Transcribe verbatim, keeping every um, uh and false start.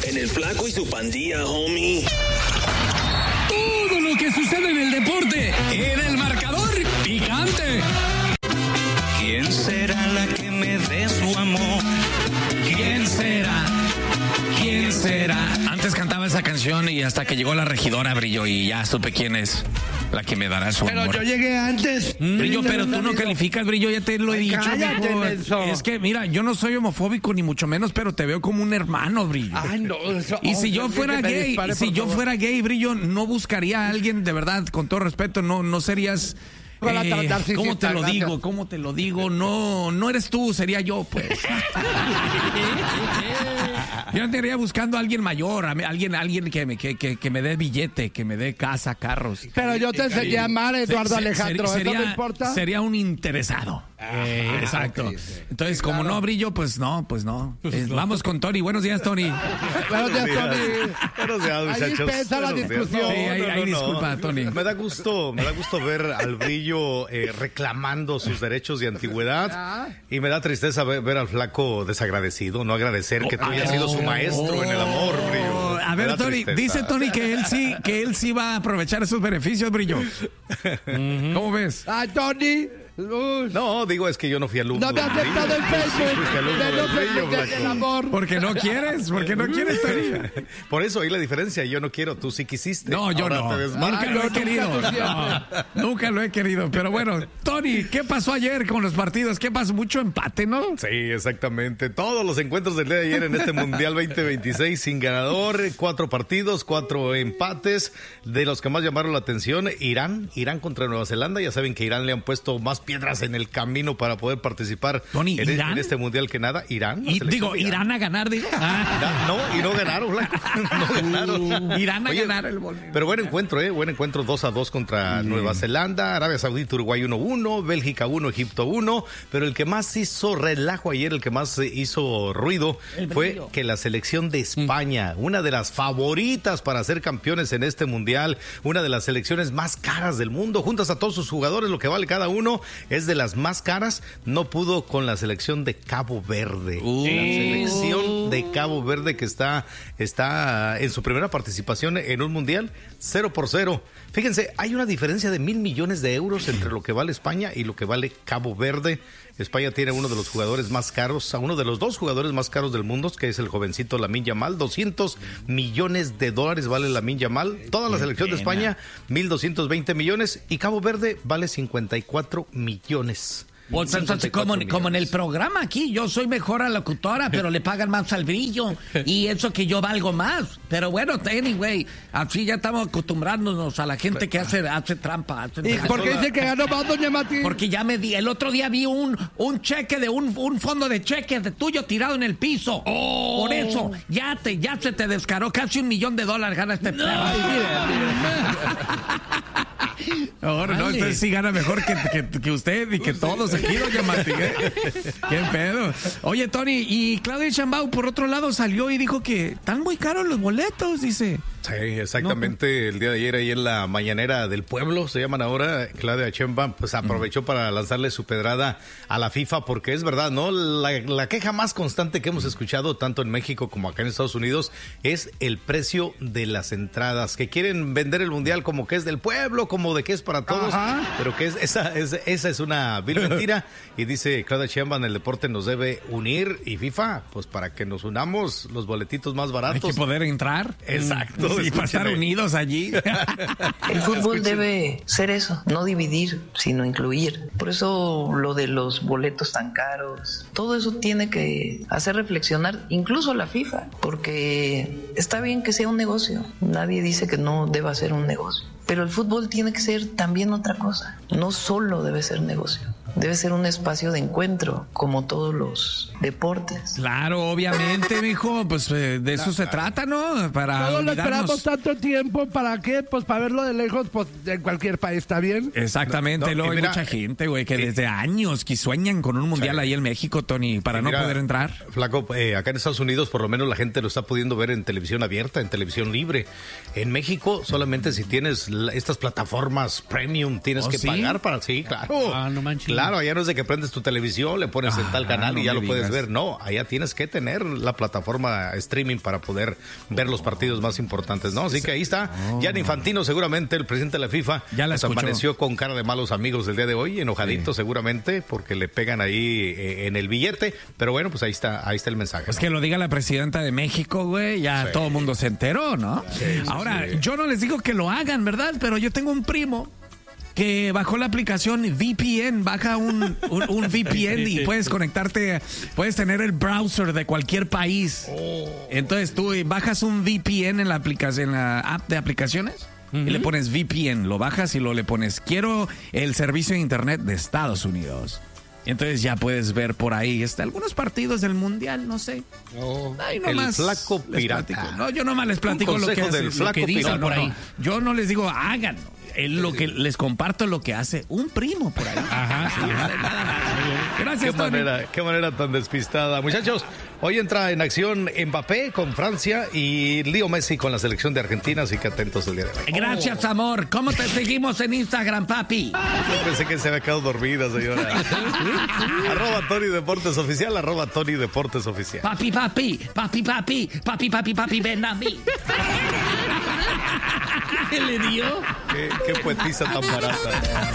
En el Flaco y su pandilla, homie. Todo lo que sucede en el deporte en el marcador picante. ¿Quién será la que me dé su amor? ¿Quién será? ¿Quién será? Antes cantaba esa canción y hasta que llegó la regidora, Brillo, y ya supe quién es la que me dará su pero amor. Pero yo llegué antes. Mm, Brillo, pero tú no calificas, Brillo, ya te lo he dicho. Cállate, Nelson. Es que, mira, yo no soy homofóbico ni mucho menos, pero te veo como un hermano, Brillo. Ay, no. Eso, y oh, si yo fuera gay, dispare, si yo favor. fuera gay, Brillo, no buscaría a alguien, de verdad, con todo respeto, no, no serías... Eh, ¿Cómo te lo digo? ¿Cómo te lo digo? No, no eres tú, sería yo, pues. Yo andaría buscando a alguien mayor, a alguien, alguien que me, que, que, que me dé billete, que me dé casa, carros. Pero yo te enseñé a amar, Eduardo Se- se- Alejandro. sería, ¿Eso no importa? Sería un interesado. Eh, exacto. Entonces, como no, Brillo, pues no, pues no. Eh, vamos con Tony. Buenos días, Tony. Buenos días, Tony. Buenos días, Ahí muchachos. empieza la Buenos días. discusión. Sí, ahí- ahí disculpa, Tony. Me da gusto, me da gusto ver al Brillo eh, reclamando sus derechos de antigüedad y me da tristeza ver, ver al Flaco desagradecido, no agradecer que tú hayas sido su maestro en el amor, Brillo. A Me ver, da Tony, tristeza. dice Tony que él sí, que él sí va a aprovechar esos beneficios, Brillo. ¿Cómo ves? Ay, Tony. Uy. No, digo, es que yo no fui alumno. No me ha del aceptado Brillo. el Facebook. Sí, fui alumno De del no se Brillo, meten en Flaco. el amor. Porque no quieres, porque no quieres, Tony. Por eso ahí la diferencia, yo no quiero, tú sí quisiste. No, yo Ahora no. te desmarcas. Nunca lo he Nunca querido. tú siempre. No, nunca lo he querido. Pero bueno, Tony, ¿qué pasó ayer con los partidos? ¿Qué pasó? Mucho empate, ¿no? Sí, exactamente. Todos los encuentros del día de ayer en este Mundial veinte veintiséis sin ganador, cuatro partidos, cuatro empates. De los que más llamaron la atención, Irán, Irán contra Nueva Zelanda. Ya saben que Irán le han puesto más piedras en el camino para poder participar Tony, en, ¿Irán? en este Mundial que nada. Irán. la Y selección digo, de Irán a ganar, digo. Ah. No, y no ganaron, Blanco. No ganaron. Irán a Oye, ganar el gol. Pero buen encuentro, ¿eh? Buen encuentro, dos a dos contra Nueva Zelanda, Arabia Saudita, Uruguay uno uno, Bélgica uno, Egipto uno. Pero el que más hizo relajo ayer, el que más hizo ruido, fue que la selección de España, una de las favoritas para ser campeones en este Mundial, una de las selecciones más caras del mundo, juntas a todos sus jugadores, lo que vale cada uno, es de las más caras, no pudo con la selección de Cabo Verde. Uh. La selección de Cabo Verde que está, está en su primera participación en un mundial, cero por cero. Fíjense, hay una diferencia de mil millones de euros entre lo que vale España y lo que vale Cabo Verde. España tiene uno de los jugadores más caros, a uno de los dos jugadores más caros del mundo, que es el jovencito Lamine Yamal. doscientos millones de dólares vale Lamine Yamal. Toda la selección de España, mil doscientos veinte millones. Y Cabo Verde vale cincuenta y cuatro millones. Pues, entonces, como, como en el programa aquí, yo soy mejor locutora, pero le pagan más al Brillo. Y eso que yo valgo más. Pero bueno, anyway, así ya estamos acostumbrándonos a la gente que hace, hace trampa. Hace ¿Y trampa. por qué dice que ganó más, doña Mati? Porque ya me di, el otro día vi un, un cheque de un, un fondo de cheques de tuyo tirado en el piso. Oh. Por eso, ya te, ya se te descaró casi un millón de dólares gana este perro. Ay, mire, Ahora, no, Dale. usted sí gana mejor que, que, que usted y que todos aquí, doña Martí. ¿eh? ¿Qué pedo? Oye, Tony, y Claudia Sheinbaum, por otro lado, salió y dijo que están muy caros los boletos, dice. Sí, exactamente. El día de ayer ahí en la mañanera del pueblo, se llaman ahora, Claudia Sheinbaum, pues aprovechó para lanzarle su pedrada a la FIFA, porque es verdad, ¿no? La, la queja más constante que hemos escuchado, tanto en México como acá en Estados Unidos, es el precio de las entradas, que quieren vender el Mundial como que es del pueblo, como de que es para todos, Ajá. pero que es esa, es, esa es una vil mentira. Y dice Claudia Sheinbaum, el deporte nos debe unir, y FIFA, pues para que nos unamos, los boletitos más Hay baratos. que poder entrar. Exacto. Sí, para estar Escúcheme. unidos allí. El fútbol debe ser eso, no dividir, sino incluir. Por eso lo de los boletos tan caros, todo eso tiene que hacer reflexionar incluso a la FIFA, porque está bien que sea un negocio, nadie dice que no deba ser un negocio, pero el fútbol tiene que ser también otra cosa, no solo debe ser negocio. Debe ser un espacio de encuentro, como todos los deportes. Claro, obviamente, mijo, pues eh, de eso se trata, ¿no? Para Todos lo olvidarnos. esperamos tanto tiempo. ¿Para qué? Pues para verlo de lejos, pues en cualquier país está bien. Exactamente, No, no, luego y hay mira, mucha gente, güey, que eh, desde años que sueñan con un mundial sí. ahí en México, Tony, para Y no mira, poder entrar. Flaco, eh, acá en Estados Unidos por lo menos la gente lo está pudiendo ver en televisión abierta, en televisión libre. En México solamente si tienes la- estas plataformas premium tienes ¿Oh, que sí? pagar para... Sí, claro. Ah, no manches. Claro. Claro, allá no es de que prendes tu televisión, le pones ah, en tal canal no y ya lo digas. Puedes ver. No, allá tienes que tener la plataforma streaming para poder ver los partidos más importantes, ¿no? Así que ahí está. Oh. Gianni Infantino, seguramente, el presidente de la FIFA, ya la pues amaneció con cara de malos amigos el día de hoy, enojadito sí. seguramente, porque le pegan ahí eh, en el billete. Pero bueno, pues ahí está, ahí está el mensaje. Es ¿no? que lo diga la presidenta de México, güey, ya sí. todo el mundo se enteró, ¿no? Sí, Ahora, sí. yo no les digo que lo hagan, ¿verdad? Pero yo tengo un primo que bajó la aplicación V P N, baja un, un, un V P N y puedes conectarte, puedes tener el browser de cualquier país. Entonces tú bajas un V P N en la aplicación, en la app de aplicaciones uh-huh. y le pones V P N, lo bajas y luego le pones quiero el servicio de internet de Estados Unidos. Entonces ya puedes ver por ahí este, algunos partidos del mundial, no sé. Oh, Ay, no el más flaco pirata. No, yo nomás les platico lo que, hace, lo que dicen por ahí. No. Yo no les digo háganlo. Es lo que les comparto lo que hace un primo por ahí. Ajá. Sí, Gracias, qué Tony. Manera, qué manera tan despistada. Muchachos, hoy entra en acción Mbappé con Francia y Leo Messi con la selección de Argentina, así que atentos el día de hoy. Gracias, oh. amor. ¿Cómo te seguimos en Instagram, papi? Yo pensé que se había quedado dormida, señora. arroba Tony Deportes Oficial, arroba Tony Deportes Oficial. Papi, papi, papi, papi, papi, papi, papi, ven a mí. ¿Qué le dio? Qué, qué poetisa tan barata.